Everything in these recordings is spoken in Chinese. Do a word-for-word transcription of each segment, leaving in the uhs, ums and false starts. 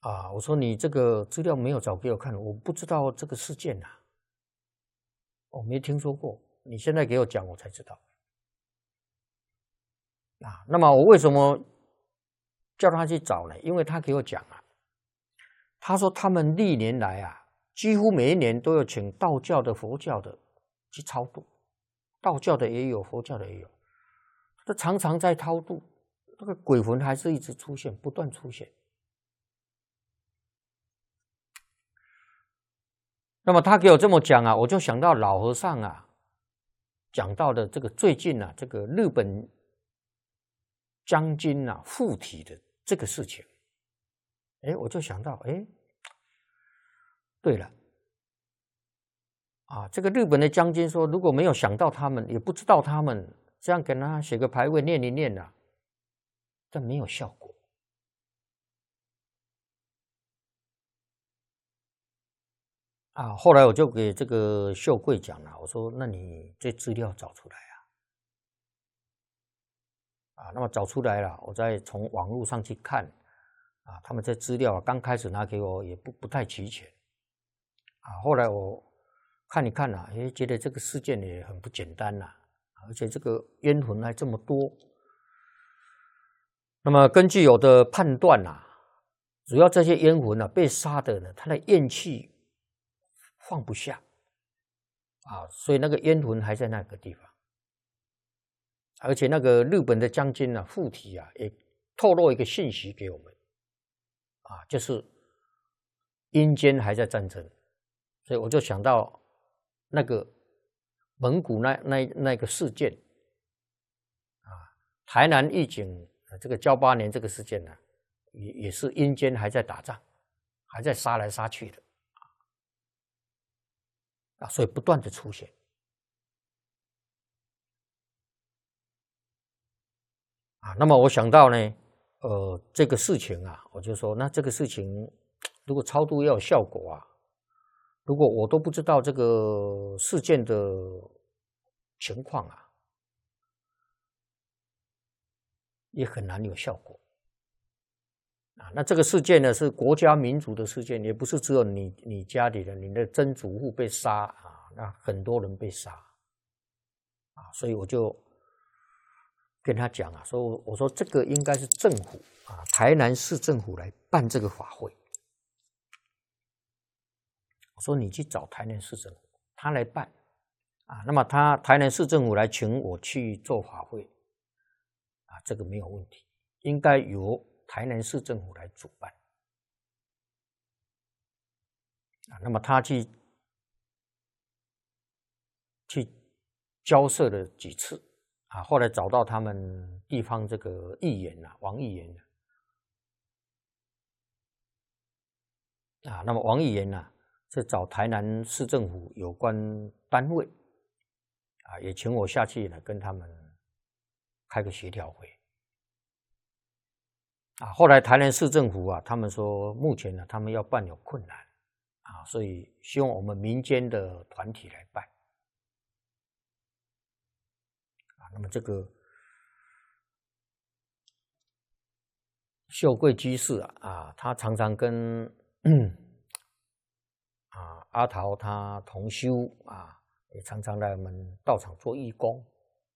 啊，我说你这个资料没有找给我看，我不知道这个事件啊，我没听说过，你现在给我讲，我才知道。啊，那么我为什么叫他去找呢？因为他给我讲啊，他说他们历年来啊，几乎每一年都有请道教的、佛教的去超度，道教的也有，佛教的也有，他常常在超度，那个鬼魂还是一直出现，不断出现。那么他给我这么讲啊，我就想到老和尚啊讲到的这个最近啊，这个日本将军啊附体的这个事情，哎，我就想到，哎，对了，啊，这个日本的将军说，如果没有想到他们，也不知道他们，这样给他写个牌位念一念啊，但没有效果。啊，后来我就给这个秀贵讲了，我说：“那你这资料找出来啊！”啊，那么找出来了，我再从网络上去看，啊，他们这资料刚开始拿给我也不不太齐全，啊，后来我看一看啊，哎，觉得这个事件也很不简单呐，而且这个冤魂还这么多。那么根据有的判断呐，主要这些冤魂啊被杀的呢，他的怨气放不下啊，所以那个冤魂还在那个地方。而且那个日本的将军啊，附体啊，也透露一个信息给我们，啊，就是阴间还在战争，所以我就想到那个蒙古那那那个事件，啊，台南义警这个交八年这个事件呢、啊，也也是阴间还在打仗，还在杀来杀去的，啊，所以不断的出现。啊，那么我想到呢，呃，这个事情啊，我就说，那这个事情如果超度要有效果啊，如果我都不知道这个事件的情况啊，也很难有效果。啊，那这个事件呢是国家民族的事件，也不是只有你你家里的你的曾祖父被杀啊，那很多人被杀啊，所以我就跟他讲啊，说我说这个应该是政府啊，台南市政府来办这个法会。我说你去找台南市政府，他来办啊。那么他台南市政府来请我去做法会啊，这个没有问题，应该由台南市政府来主办啊。那么他去去交涉了几次。啊，后来找到他们地方这个议员呐、啊，王议员啊，那么王议员呐是找台南市政府有关单位啊，也请我下去呢跟他们开个协调会啊。后来台南市政府啊，他们说目前呢他们要办有困难啊，所以希望我们民间的团体来办。那么这个秀贵居士啊，啊，他常常跟啊阿桃他同修啊，也常常来我们道场做义工。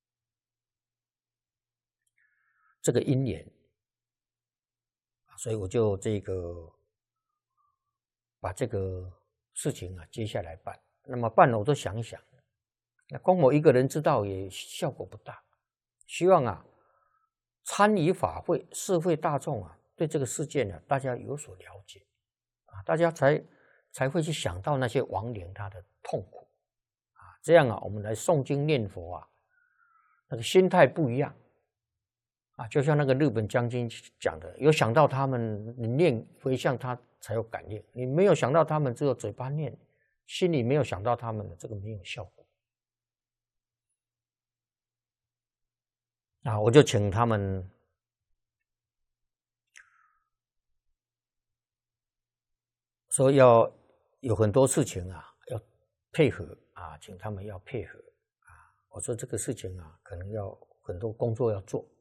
这个因缘，所以我就这个把这个事情啊接下来办。那么办了我都想一想。那光我一个人知道也效果不大，希望啊参与法会，社会大众啊对这个事件呢、啊、大家有所了解啊，大家才才会去想到那些亡灵他的痛苦啊，这样啊我们来诵经念佛啊，那个心态不一样啊，就像那个日本将军讲的，有想到他们，你念回向他才有感应，你没有想到他们，只有嘴巴念，心里没有想到他们的，这个没有效果。啊，我就请他们说要有很多事情啊，要配合啊，请他们要配合啊。我说这个事情啊，可能要很多工作要做